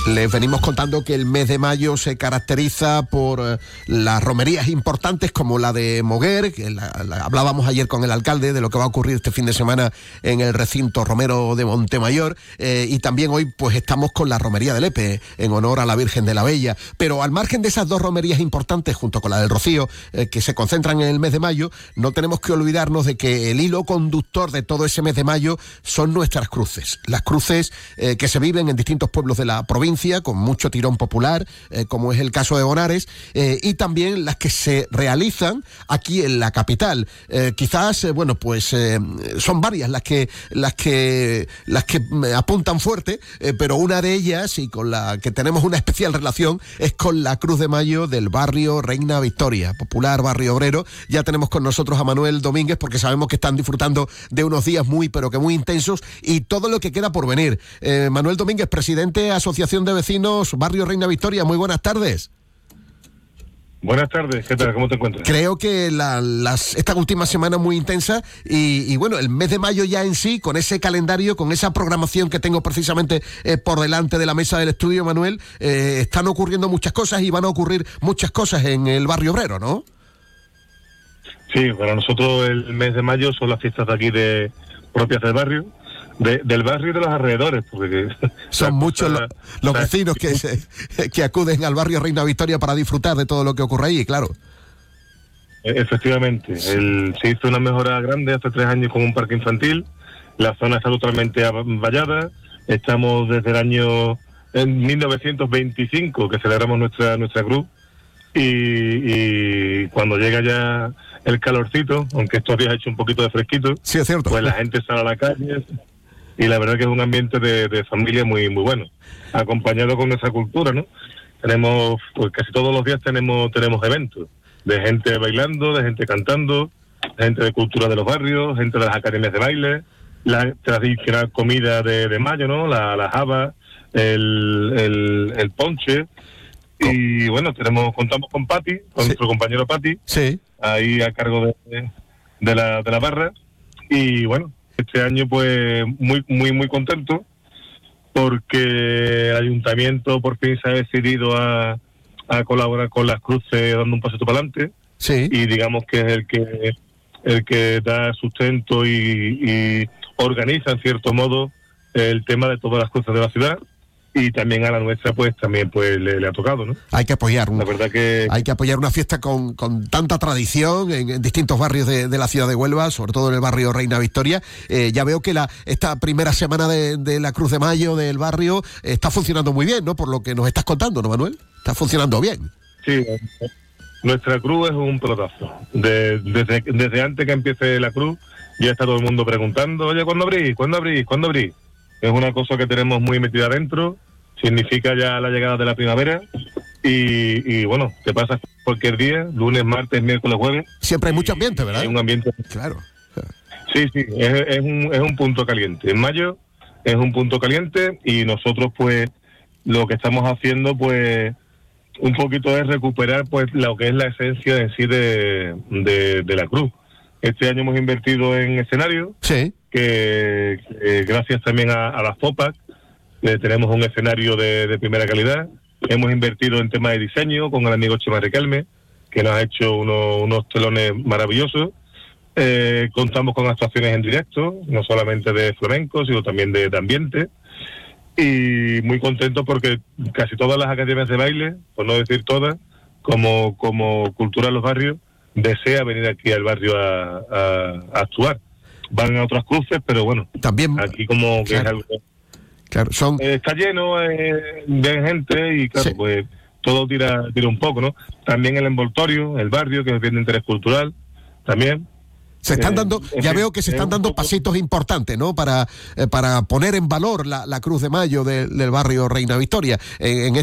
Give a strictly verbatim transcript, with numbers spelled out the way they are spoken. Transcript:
Les venimos contando que el mes de mayo se caracteriza por eh, las romerías importantes como la de Moguer, que la, la, hablábamos ayer con el alcalde de lo que va a ocurrir este fin de semana en el recinto romero de Montemayor, eh, y también hoy pues estamos con la romería de Lepe, en honor a la Virgen de la Bella. Pero al margen de esas dos romerías importantes, junto con la del Rocío, eh, que se concentran en el mes de mayo, no tenemos que olvidarnos de que el hilo conductor de todo ese mes de mayo son nuestras cruces. Las cruces eh, que se viven en distintos pueblos de la provincia, con mucho tirón popular, eh, como es el caso de Bonares, eh, y también las que se realizan aquí en la capital. Eh, quizás, eh, bueno, pues eh, son varias las que las que las que apuntan fuerte, eh, pero una de ellas, y con la que tenemos una especial relación, es con la Cruz de Mayo del barrio Reina Victoria, popular barrio obrero. Ya tenemos con nosotros a Manuel Domínguez, porque sabemos que están disfrutando de unos días muy, pero que muy intensos, y todo lo que queda por venir. Eh, Manuel Domínguez, presidente, Asociación de Vecinos, Barrio Reina Victoria, muy buenas tardes. Buenas tardes, ¿qué tal? ¿Cómo te encuentras? Creo que la, las, esta última semana muy intensa y, y bueno, el mes de mayo ya en sí, con ese calendario, con esa programación que tengo precisamente eh, por delante de la mesa del estudio, Manuel, eh, están ocurriendo muchas cosas y van a ocurrir muchas cosas en el barrio obrero, ¿no? Sí, para nosotros el mes de mayo son las fiestas de aquí de propias del barrio. De, del barrio y de los alrededores, porque son muchos cosa, los, los vecinos que, se, que acuden al barrio Reina Victoria para disfrutar de todo lo que ocurre ahí, claro. Efectivamente, el, se hizo una mejora grande hace tres años con un parque infantil, la zona está totalmente vallada, estamos desde el año en mil novecientos veinticinco que celebramos nuestra nuestra cruz, y, y cuando llega ya el calorcito, aunque estos días ha hecho un poquito de fresquito, sí, es cierto, pues la gente sale a la calle. Y la verdad que es un ambiente de, de familia muy muy bueno, acompañado con nuestra cultura, ¿no? Tenemos, pues casi todos los días tenemos tenemos eventos, de gente bailando, de gente cantando, gente de cultura de los barrios, gente de las academias de baile, la tradicional comida de, de mayo, ¿no? La, la java, el, el, el ponche, y bueno, tenemos contamos con Pati, con sí. nuestro compañero Pati, sí. ahí a cargo de, de, la, de la barra, y bueno, este año pues muy muy muy contento porque el ayuntamiento por fin se ha decidido a, a colaborar con las cruces dando un pasito para adelante, sí. y digamos que es el que el que da sustento y, y organiza en cierto modo el tema de todas las cruces de la ciudad, y también a la nuestra pues también pues le, le ha tocado, ¿no? Hay que apoyar un, la verdad que hay que apoyar una fiesta con, con tanta tradición en, en distintos barrios de, de la ciudad de Huelva, sobre todo en el barrio Reina Victoria. Eh, ya veo que la esta primera semana de, de la Cruz de Mayo del barrio está funcionando muy bien, ¿no? Por lo que nos estás contando, ¿no, Manuel? Está funcionando bien. Sí, nuestra cruz es un pelotazo. De, desde, desde antes que empiece la cruz ya está todo el mundo preguntando, oye, ¿cuándo abrís? ¿Cuándo abrís? ¿Cuándo abrís? Es una cosa que tenemos muy metida adentro, significa ya la llegada de la primavera, y, y bueno, te pasas cualquier día, lunes, martes, miércoles, jueves. Siempre hay mucho ambiente, ¿verdad? Hay un ambiente. Claro. Sí, sí, es, es, un, es un punto caliente. En mayo es un punto caliente, y nosotros pues lo que estamos haciendo pues un poquito es recuperar pues lo que es la esencia en sí de, de, de la cruz. Este año hemos invertido en escenario, sí. que eh, gracias también a, a las FOPAC eh, tenemos un escenario de, de primera calidad. Hemos invertido en temas de diseño con el amigo Chema Riquelme, que nos ha hecho uno, unos telones maravillosos. Eh, contamos con actuaciones en directo, no solamente de flamenco, sino también de, de ambiente. Y muy contento porque casi todas las academias de baile, por no decir todas, como, como Cultura en los Barrios, desea venir aquí al barrio a, a, a actuar. Van a otras cruces, pero bueno, también aquí como que claro, es algo... Claro, son... Eh, está lleno eh, de gente y claro, sí. pues todo tira, tira un poco, ¿no? También el envoltorio, el barrio, que es bien de interés cultural, también. Se están eh, dando, ya fin, veo que se están dando poco... pasitos importantes, ¿no? Para, eh, para poner en valor la, la Cruz de Mayo de, del barrio Reina Victoria. En, en